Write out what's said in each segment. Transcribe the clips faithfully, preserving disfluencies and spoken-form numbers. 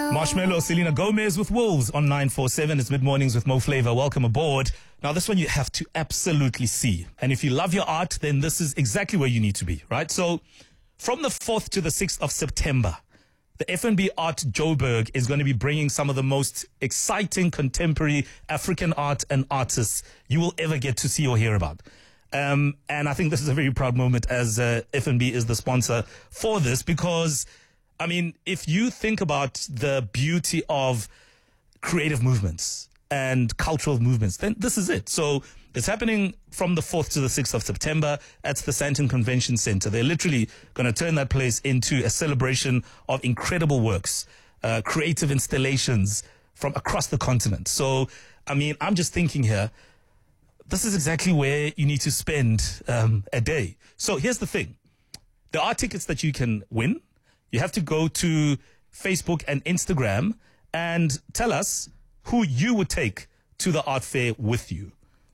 Marshmello, Selena Gomez with Wolves on nine four seven. It's Mid-Mornings with Mo Flava. Welcome aboard. Now, this one you have to absolutely see. And if you love your art, then this is exactly where you need to be, right? So, from the fourth to the sixth of September, the F N B Art Joburg is going to be bringing some of the most exciting contemporary African art and artists you will ever get to see or hear about. Um, and I think this is a very proud moment as uh, F N B is the sponsor for this because, I mean, if you think about the beauty of creative movements and cultural movements, then this is it. So it's happening from the fourth to the sixth of September at the Sandton Convention Center. They're literally going to turn that place into a celebration of incredible works, uh, creative installations from across the continent. So, I mean, I'm just thinking here, this is exactly where you need to spend um, a day. So here's the thing. There are tickets that you can win. You have to go to Facebook and Instagram and tell us who you would take to the art fair with you.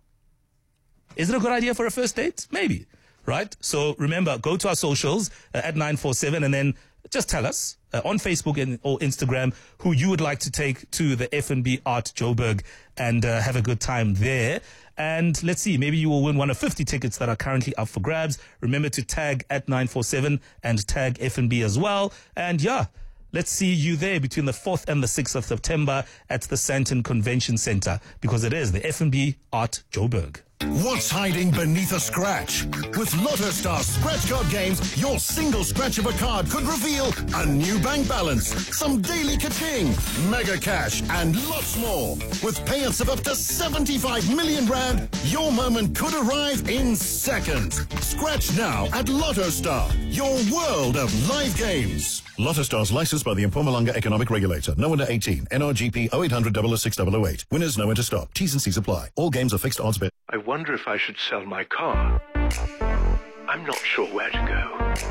Is it a good idea for a first date? Maybe, right? So remember, go to our socials uh, at nine four seven and then just tell us uh, on Facebook and or Instagram who you would like to take to the F N B Art Joburg and uh, have a good time there. And let's see, maybe you will win one of fifty tickets that are currently up for grabs. Remember to tag at nine four seven and tag F N B as well. And yeah, let's see you there between the fourth and the sixth of September at the Sandton Convention Center because it is the F N B Art Joburg. What's hiding beneath a scratch? With Lotto Star scratch card games, your single scratch of a card could reveal a new bank balance, some daily ka-ching, mega cash, and lots more. With payouts of up to seventy-five million rand, your moment could arrive in seconds. Scratch now at Lotto Star, your world of live games. Lotto Star's licensed by the Mpumalanga Economic Regulator. No under eighteen. N R G P oh eight hundred double oh six double oh eight. Winners know when to stop. T's and C's apply. All games are fixed odds bet. I wonder if I should sell my car. I'm not sure where to go.